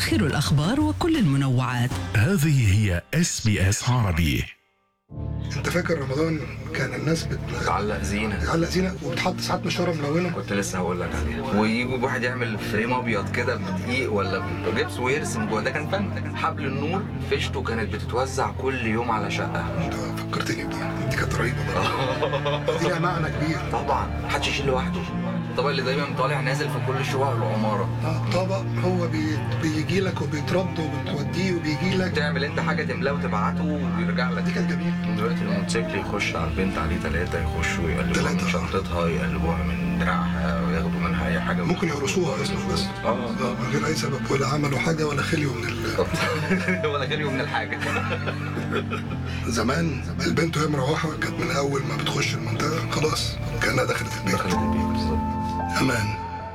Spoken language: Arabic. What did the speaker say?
آخر الأخبار وكل المنوعات. هذه هي SBS عربي. انت فاكر رمضان كان الناس تعلق زينه وبتحط ساعات مشوره ملونه؟ كنت لسه هقول لك عليها. ويجي واحد يعمل فريم ابيض كده بدقيق ولا بجبس ويرسم جوه، ده كان فن. حبل النور فيشته كانت بتتوزع كل يوم على شقه. انت فكرتني بدي كانت رهيبه برضه. دي لها معنى كبير طبعا، محدش يشيل لوحده. الطبق اللي دايما طالع نازل في كل شقق العماره. طبق هو بيجي لك وبيترد وبتوديه وبيجي لك، تعمل انت حاجه تملاه وتبعته ويرجع لك. دي كانت جميله. دلوقتي الموتوسيكل يخش على البنت عليه 3 يخشوا يقلبوها من شنطتها، يقلبوها من دراعها وياخدوا منها اي حاجه. ممكن يقرصوها اصلا بس من غير اي سبب، ولا عملوا حاجه ولا خليوا من ولا خليوا من الحاجه. زمان البنت وهي مروحه كانت من اول ما بتخش المنطقه خلاص كانها دخلت البيت. بالظبط. امان.